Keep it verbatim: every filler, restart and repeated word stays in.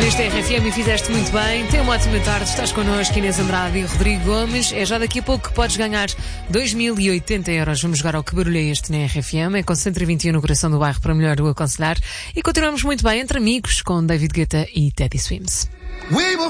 neste R F M e fizeste muito bem. Tenha uma ótima tarde. Estás connosco, Inês Andrade e Rodrigo Gomes. É já daqui a pouco que podes ganhar dois mil e oitenta euros. Vamos jogar ao Que Barulho é Este na R F M. É com cento e vinte e um no coração do bairro para melhor o aconselhar. E continuamos muito bem entre amigos com David Guetta e Teddy Swims.